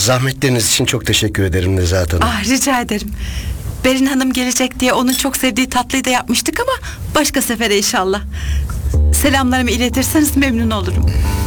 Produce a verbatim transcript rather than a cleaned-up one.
Zahmetleriniz için çok teşekkür ederim Nezahat Hanım. Ah, rica ederim. Berin Hanım gelecek diye onun çok sevdiği tatlıyı da yapmıştık ama başka sefere inşallah. Selamlarımı iletirseniz memnun olurum.